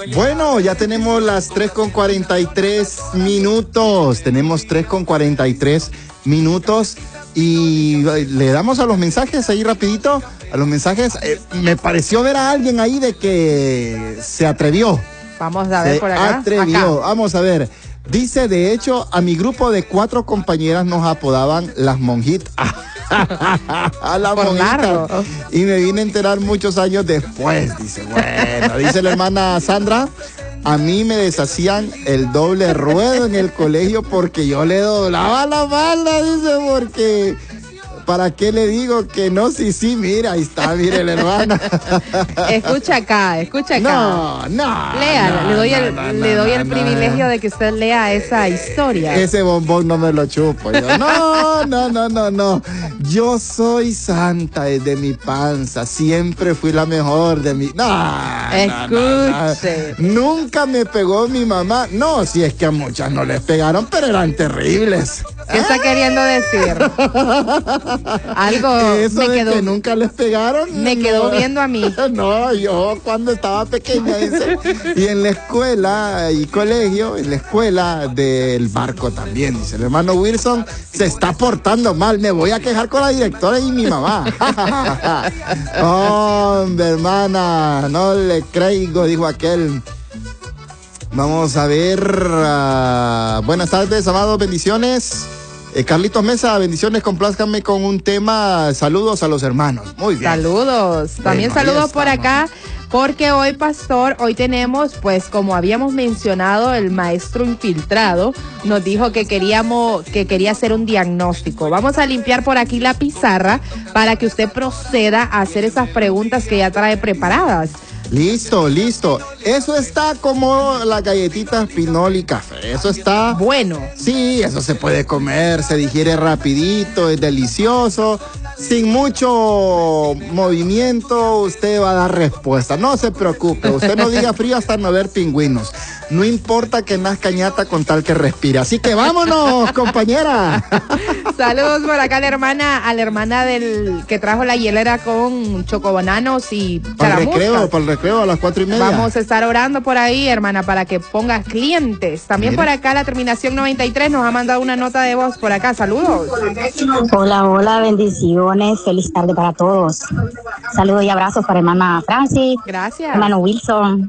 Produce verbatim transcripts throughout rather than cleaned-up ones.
Bueno, ya tenemos las tres con cuarenta y tres minutos. Tenemos tres con cuarenta y tres minutos. Y le damos a los mensajes ahí rapidito. A los mensajes. Eh, me pareció ver a alguien ahí de que se atrevió. Vamos a ver se por acá. atrevió. Acá. Vamos a ver. Dice, de hecho, a mi grupo de cuatro compañeras nos apodaban las monjitas. A la Por monjita. largo. Y me vine a enterar muchos años después. Dice, bueno, dice la hermana Sandra. A mí me deshacían el doble ruedo en el colegio porque yo le doblaba la falda, dice, porque... ¿Para qué le digo que no? Sí, sí, mira, ahí está, mire la hermana. Escucha acá, escucha acá. No, no. Lea, no, le doy no, el, no, le doy no, el no, privilegio no. de que usted lea esa historia. Ese bombón no me lo chupo yo. No, no, no, no, no. Yo soy santa desde mi panza. Siempre fui la mejor de mi... No, Escuche. no, no, no. Nunca me pegó mi mamá. No, si es que a muchas no les pegaron, pero eran terribles. ¿Qué está queriendo decir? Algo Eso me de quedó, que nunca les pegaron. me no. quedó viendo a mí. No, yo cuando estaba pequeña, dice, y en la escuela y colegio, en la escuela del barco también, dice, el hermano Wilson se está portando mal, me voy a quejar con la directora y mi mamá. Hombre, hermana, no le creo, dijo aquel. Vamos a ver. Uh, buenas tardes, amados, bendiciones. Eh, Carlitos Mesa, bendiciones, complázcanme con un tema. Saludos a los hermanos. Muy bien. Saludos. También Bueno, saludos por acá, porque hoy, pastor, hoy tenemos, pues, como habíamos mencionado, el maestro infiltrado nos dijo que queríamos, que quería hacer un diagnóstico. Vamos a limpiar por aquí la pizarra para que usted proceda a hacer esas preguntas que ya trae preparadas. Listo, listo. Eso está como las galletitas Pinol y café. Eso está... Bueno. Sí, eso se puede comer, se digiere rapidito, es delicioso. Sin mucho movimiento, usted va a dar respuesta. No se preocupe, usted no diga frío hasta no ver pingüinos. No importa que nazca ñata con tal que respire. Así que vámonos, compañera. Saludos por acá a la hermana, a la hermana del que trajo la hielera con chocobananos y Para el charamuscas. recreo, para el recreo a las cuatro y media. Vamos a estar orando por ahí, hermana, para que pongas clientes. También Mira. por acá la terminación noventa y tres nos ha mandado una nota de voz por acá. Saludos. Hola, hola, bendiciones, feliz tarde para todos. Saludos y abrazos para hermana Francis, Gracias. hermano Wilson.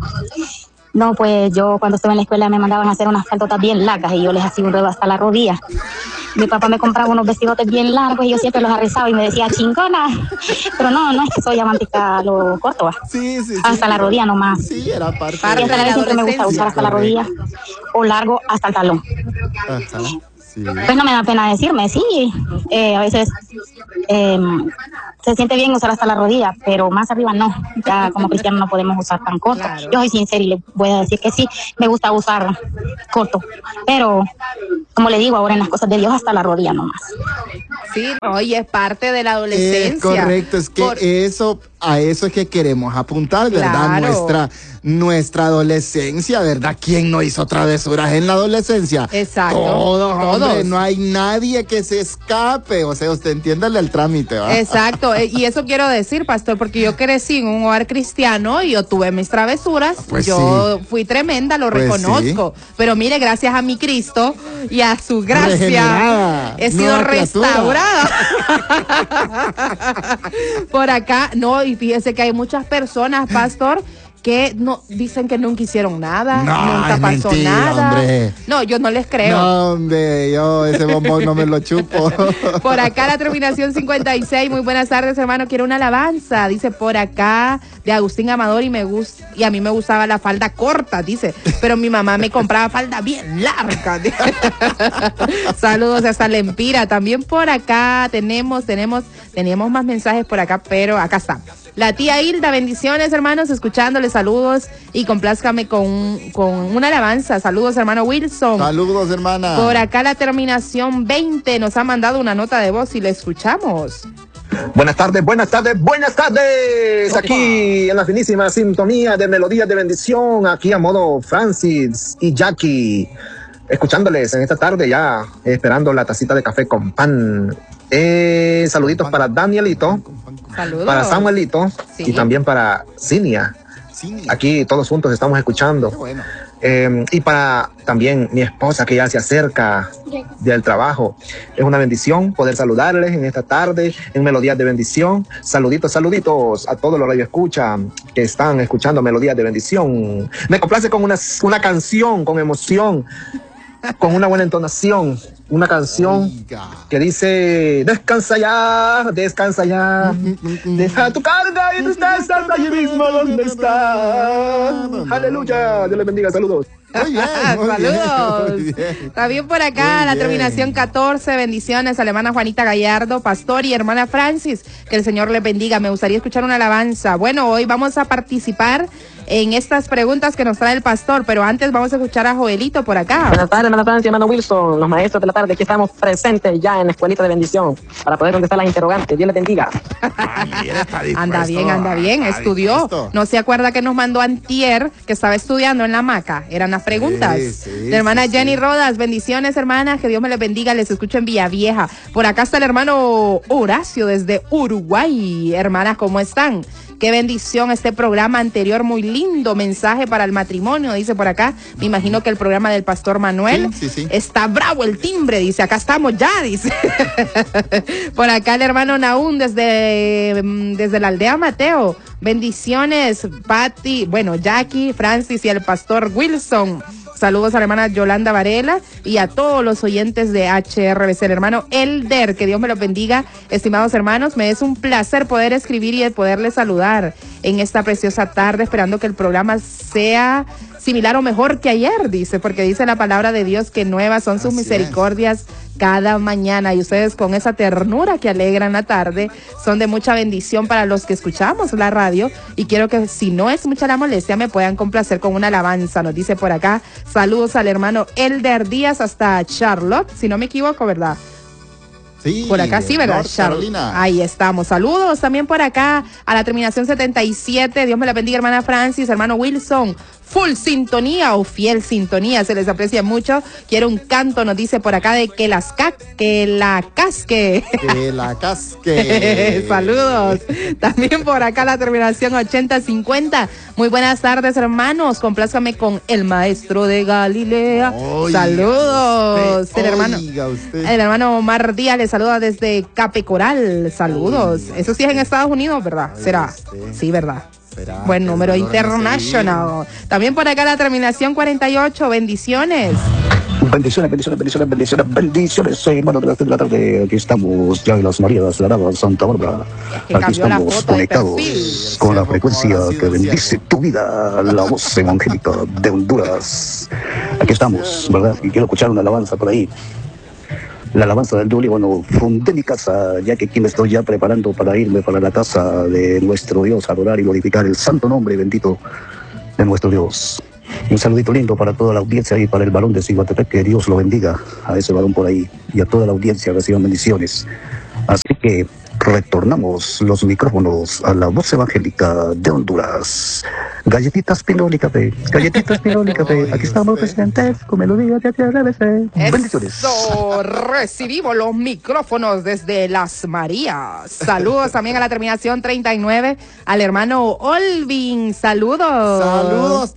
No, pues yo cuando estuve en la escuela me mandaban a hacer unas faltotas bien largas y yo les hacía un ruedo hasta la rodilla. Mi papá me compraba unos vestidotes bien largos y yo siempre los arrizaba y me decía chingona. Pero no, no es que soy amántica a lo corto, ¿va? Sí, sí, sí. Hasta la rodilla nomás. Sí, era parte, Y hasta la vez siempre me gusta usar hasta la rodilla o largo hasta el talón. Ajá, sí. Pues no me da pena decirme, sí, eh, a veces eh, se siente bien usar hasta la rodilla, pero más arriba no, ya como cristianos no podemos usar tan corto. Claro. Yo soy sincera y le voy a decir que sí, me gusta usar corto, pero como le digo, ahora en las cosas de Dios hasta la rodilla nomás. Sí, oye, es parte de la adolescencia. Es correcto, es que Por- eso, a eso es que queremos apuntar, ¿verdad? Claro. Nuestra, nuestra adolescencia, ¿verdad? ¿Quién no hizo travesuras en la adolescencia? Exacto. Todos, hombre, Todos. no hay nadie que se escape, o sea, usted entiéndale el trámite, ¿va? Exacto, eh, y eso quiero decir, pastor, porque yo crecí en un hogar cristiano y yo tuve mis travesuras, Pues yo fui tremenda, lo Pues reconozco, pero mire, gracias a mi Cristo y a su gracia, Regenerada, he sido nueva criatura. restaurada. Por acá, no, y fíjese que hay muchas personas, pastor, que no dicen que nunca hicieron nada, No, nunca es pasó mentira, nada. hombre. No, yo no les creo. No, hombre, yo ese bombón no me lo chupo. Por acá la terminación cincuenta y seis. Muy buenas tardes, hermano. Quiero una alabanza. Dice por acá de Agustín Amador y me gusta y a mí me gustaba la falda corta, dice, pero mi mamá me compraba falda bien larga. Saludos hasta Lempira. También por acá tenemos, tenemos, tenemos más mensajes por acá, pero acá está. La tía Hilda, bendiciones, hermanos, escuchándole, saludos y complázcame con, con una alabanza. Saludos, hermano Wilson. Saludos, hermana. Por acá la terminación veinte nos ha mandado una nota de voz y le escuchamos. Buenas tardes, buenas tardes, buenas tardes. Aquí en la finísima sintonía de Melodías de Bendición, aquí a modo Francis y Jackie, escuchándoles en esta tarde ya, esperando la tacita de café con pan. Eh, saluditos para Danielito, Saludos. para Samuelito Sí. y también para Cinia. Sí. Aquí todos juntos estamos escuchando. Qué bueno. Eh, y para también mi esposa que ya se acerca del trabajo. Es una bendición poder saludarles en esta tarde en Melodías de Bendición. Saluditos, saluditos a todos los radioescuchas que están escuchando Melodías de Bendición. Me complace con una, una canción, con emoción, con una buena entonación. Una canción Oiga. que dice: descansa ya, descansa ya, deja tu carga y descansa allí mismo donde estás. Aleluya, Dios les bendiga, saludos. Muy bien, muy saludos. Bien, muy bien. También por acá, muy la bien. Terminación catorce, bendiciones a la hermana Juanita Gallardo, pastor, y hermana Francis, que el Señor les bendiga. Me gustaría escuchar una alabanza. Bueno, hoy vamos a participar en estas preguntas que nos trae el pastor, pero antes vamos a escuchar a Joelito por acá. Buenas tardes, hermana Francia, hermano Wilson, los maestros de la tarde, aquí estamos presentes ya en la escuelita de bendición para poder contestar las interrogantes. Dios les bendiga. Ah, mira, está anda bien, anda bien, está estudió. dispuesto. No se acuerda que nos mandó antier, que estaba estudiando en la hamaca. Eran las preguntas. Sí, sí, la hermana sí, Jenny sí. Rodas, bendiciones, hermanas, que Dios me les bendiga, les escucho en Villavieja. Por acá está el hermano Horacio desde Uruguay. Hermanas, ¿cómo están? Qué bendición este programa anterior, muy lindo mensaje para el matrimonio, dice por acá. Me imagino que el programa del pastor Manuel sí, sí, sí. está bravo el timbre, dice, acá estamos ya, dice. Por acá el hermano Naún desde, desde la aldea Mateo. Bendiciones, Patti, bueno, Jackie, Francis y el pastor Wilson. Saludos a la hermana Yolanda Varela y a todos los oyentes de H R B C, el hermano Elder, que Dios me los bendiga, estimados hermanos. Me es un placer poder escribir y poderles saludar en esta preciosa tarde, esperando que el programa sea similar o mejor que ayer, dice, porque dice la palabra de Dios que nuevas son sus Así misericordias es. cada mañana, y ustedes con esa ternura que alegran la tarde son de mucha bendición para los que escuchamos la radio, y quiero que, si no es mucha la molestia, me puedan complacer con una alabanza. Nos dice por acá, saludos al hermano Elder Díaz hasta Charlotte, si no me equivoco, ¿verdad? Sí, por acá sí, ¿verdad? North Carolina. Ahí estamos. Saludos también por acá a la terminación setenta y siete. Dios me la bendiga, hermana Francis, hermano Wilson. Full sintonía o fiel sintonía, se les aprecia mucho. Quiero un canto, nos dice por acá, de que las ca que la casque. Que la casque. Saludos. También por acá la terminación ochenta cincuenta. Muy buenas tardes, hermanos. Complázcame con el maestro de Galilea. Oiga Saludos. Usted, el hermano usted. el hermano Omar Díaz le saluda desde Capecoral. Saludos. Oiga Eso sí es en Estados Unidos, ¿verdad? Oiga ¿Será? usted. Sí, ¿verdad? Será Buen número internacional. También por acá la terminación cuarenta y ocho. Bendiciones. Bendiciones, bendiciones, bendiciones, bendiciones, bendiciones. Soy hermano de la de la tarde. Aquí estamos ya en las Marías, la Nava, Santa Bárbara. Es que Aquí cambió la estamos foto de conectados perfil. con la Como frecuencia habrá sido que el bendice ciervo. tu vida, la voz evangélica de Honduras. Aquí estamos, ¿verdad? Y quiero escuchar una alabanza por ahí. La alabanza del Duli, bueno, fundé mi casa, ya que aquí me estoy ya preparando para irme para la casa de nuestro Dios, adorar y glorificar el santo nombre bendito de nuestro Dios. Un saludito lindo para toda la audiencia y para el varón de Ciguatepec, que Dios lo bendiga a ese varón por ahí, y a toda la audiencia reciban bendiciones. Así que retornamos los micrófonos a la voz evangélica de Honduras. Galletitas Pinol y Café, galletitas Pinol y Café, aquí estamos presentes con melodías de H R B C. Bendiciones. Eso, recibimos los micrófonos desde Las Marías. Saludos también a la terminación treinta y nueve, al hermano Olvin. Saludos. Saludos,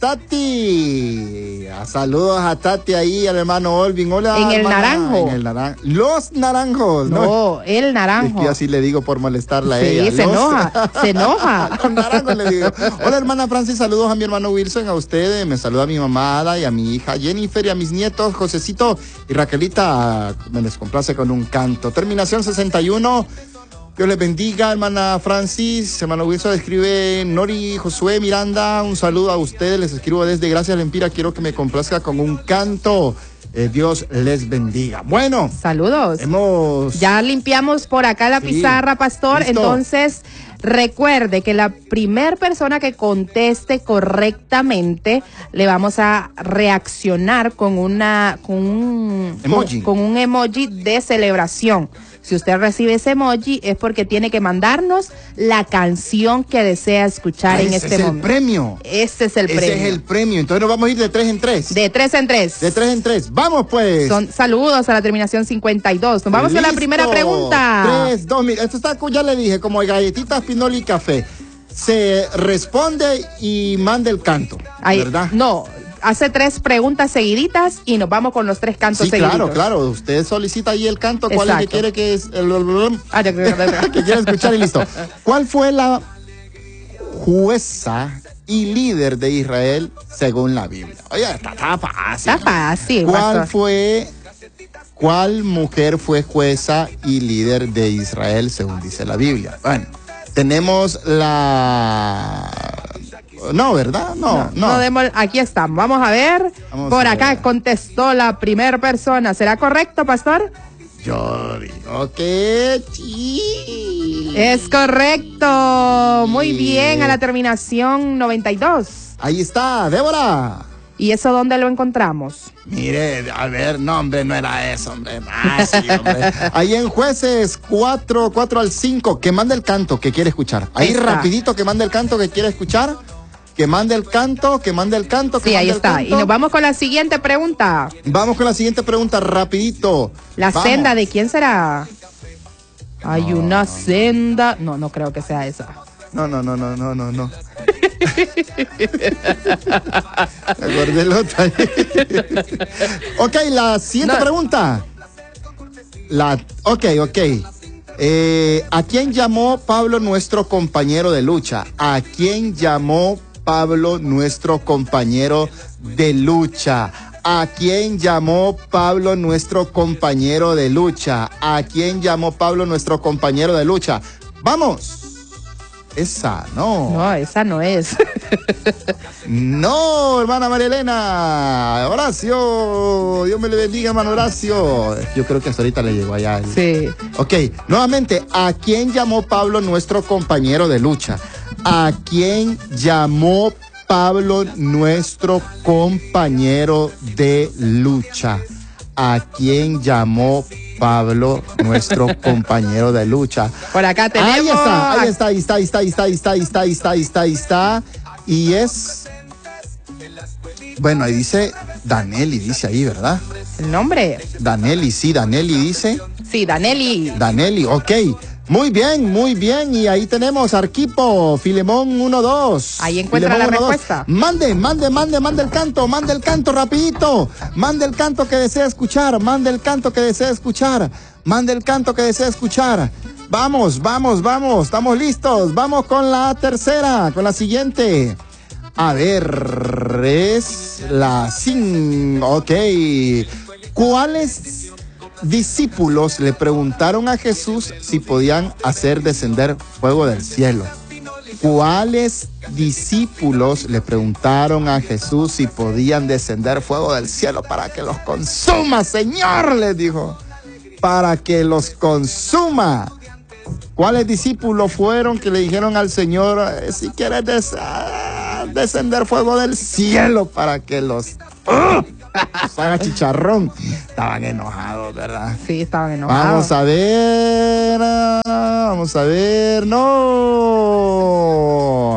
Tati. Saludos a Tati ahí, al hermano Olvin. Hola, En el hermana. naranjo. En el naranjo. Los naranjos. No, No, el es naranjo. que yo así le digo por molestarla a Sí, ella. se Los- enoja, se enoja. Los naranjos le digo. Hola, hermana Francis. Saludos a mi hermano Wilson, a ustedes. Me saluda a mi mamá Ada y a mi hija Jennifer y a mis nietos Josecito y Raquelita. Me les complace con un canto. Terminación sesenta y uno. Dios les bendiga, hermana Francis. Hermano Wilson, escribe Nori Josué Miranda. Un saludo a ustedes. Les escribo desde Gracias Lempira. Quiero que me complazca con un canto. Eh, Dios les bendiga. Bueno, Saludos. hemos... Ya limpiamos por acá la Sí, pizarra, pastor. listo. Entonces, recuerde que la primer persona que conteste correctamente le vamos a reaccionar con una con un Emoji. Con, con un emoji de celebración. Si usted recibe ese emoji es porque tiene que mandarnos la canción que desea escuchar en Ese este es el momento. premio. Este es el Ese premio. es el premio. Entonces nos vamos a ir de tres en tres. De tres en tres. De tres en tres. Vamos pues. Son saludos a la terminación cincuenta y dos. Nos vamos a la Listo. primera pregunta. Tres, dos, mil. Esto está, ya le dije, como galletitas, pinol y café. se responde y manda el canto, Ahí, ¿verdad? No, hace tres preguntas seguiditas y nos vamos con los tres cantos Sí, seguidos. claro, claro. Usted solicita ahí el canto, cuál es que Exacto. quiere que es Ah, ya, ya, ya, ya. que quiere escuchar y listo. ¿Cuál fue la jueza y líder de Israel según la Biblia? Oye, está, está fácil. Está fácil. ¿Cuál pastor. fue, cuál mujer fue jueza y líder de Israel según dice la Biblia? Bueno, tenemos la... No, ¿verdad? No, no. No demos- aquí estamos. Vamos a ver. Vamos Por a acá ver. contestó la primera persona. ¿Será correcto, pastor? Yo digo que sí. Es correcto. Muy Sí. bien, a la terminación noventa y dos. Ahí está, Débora. ¿Y eso dónde lo encontramos? Mire, a ver, no, hombre, no era eso, hombre. Ah, sí, hombre. Ahí en Jueces cuatro, cuatro al cinco, que mande el canto que quiere escuchar. Ahí Ahí está. rapidito que mande el canto que quiere escuchar. Que mande el canto, que mande el canto, que Sí, ahí mande el está. Y canto. nos vamos con la siguiente pregunta. Vamos con la siguiente pregunta, rapidito. La Vamos. senda, ¿de quién será? Hay una senda. No, no creo que sea esa. No, no, no, no, no, no, no. Me acordé el otro ahí. Ok, la siguiente No. pregunta. La, ok, ok. Eh, ¿A quién llamó Pablo nuestro compañero de lucha? ¿A quién llamó Pablo nuestro compañero de lucha? ¿A quién llamó Pablo nuestro compañero de lucha? ¿A quién llamó Pablo nuestro compañero de lucha? ¡Vamos! Esa, no. No, esa no es. No, hermana María Elena. Horacio. Dios me le bendiga, hermano Horacio. Yo creo que hasta ahorita le llegó allá. el- Sí. Ok, nuevamente, ¿a quién llamó Pablo nuestro compañero de lucha? ¿A quién llamó Pablo nuestro compañero de lucha? ¿A quién llamó Pablo nuestro compañero de lucha? Por acá tenemos. Ahí está, ahí está, ahí está, ahí está, ahí está, ahí está, ahí está, ahí está, ahí está, ahí está. Y es... Bueno, ahí dice Danelli, dice ahí, ¿verdad? El nombre. Danelli, sí, Danelli dice. Sí, Danelli. Danelli, ok. Muy bien, muy bien. Y ahí tenemos Arquipo, Filemón uno dos. Ahí encuentra Filemón la uno dos. respuesta. Mande, mande, mande, mande el canto, mande el canto rapidito. Mande el canto que desea escuchar, mande el canto que desea escuchar, mande el canto que desea escuchar. Vamos, vamos, vamos, estamos listos. Vamos con la tercera, con la siguiente. A ver, es la cinco, ok. ¿Cuáles discípulos le preguntaron a Jesús si podían hacer descender fuego del cielo? ¿Cuáles discípulos le preguntaron a Jesús si podían descender fuego del cielo para que los consuma, Señor? Les dijo, para que los consuma. ¿Cuáles discípulos fueron que le dijeron al Señor, eh, si quieres des ah, descender fuego del cielo para que los, ¡uh! los haga chicharrón? Estaban enojados, ¿verdad? Sí, estaban enojados. Vamos a ver, ah, vamos a ver, no.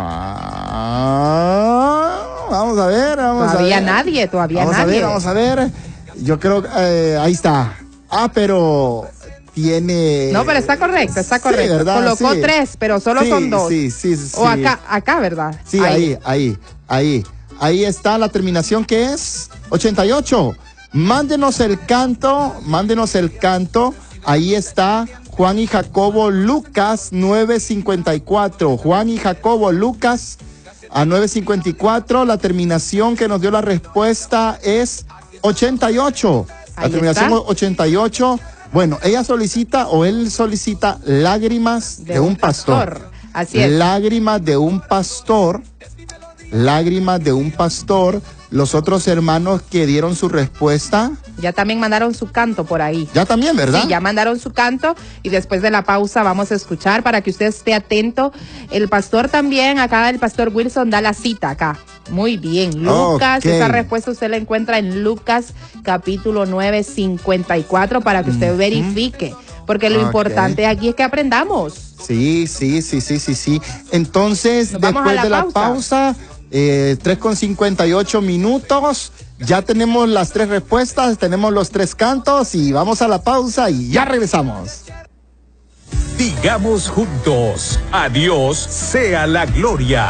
Ah, Vamos a ver, vamos Todavía a ver. nadie, todavía vamos nadie. a ver, vamos a ver. Yo creo que eh, ahí está. Ah, pero tiene. No, pero está correcto, está correcto. Sí, ¿verdad? Colocó Sí. tres, pero solo Sí, son dos. Sí, sí, sí. O acá, acá, ¿verdad? Sí, ahí, ahí, ahí. Ahí está la terminación que es ochenta y ocho. Mándenos el canto, mándenos el canto. Ahí está Juan y Jacobo Lucas nueve cincuenta y cuatro. Juan y Jacobo Lucas a nueve cincuenta y cuatro. La terminación que nos dio la respuesta es ochenta y ocho. La Ahí terminación está. ochenta y ocho. Bueno, ella solicita o él solicita lágrimas de, un pastor. Así es. Lágrimas de un pastor. Lágrimas de un pastor. Los otros hermanos que dieron su respuesta, Ya también mandaron su canto por ahí. ya también, ¿verdad? Sí, ya mandaron su canto y después de la pausa vamos a escuchar para que usted esté atento. El pastor también, acá el pastor Wilson da la cita acá. Muy bien, Lucas, Ok. esa respuesta usted la encuentra en Lucas capítulo nueve cincuenta y cuatro para que usted verifique. Porque lo Ok. importante aquí es que aprendamos. Sí, sí, sí, sí, sí, sí. Entonces, Nos vamos después a la de la pausa. pausa, eh, tres con cincuenta y ocho minutos, ya tenemos las tres respuestas, tenemos los tres cantos y vamos a la pausa y ya regresamos. Digamos juntos, a Dios sea la gloria.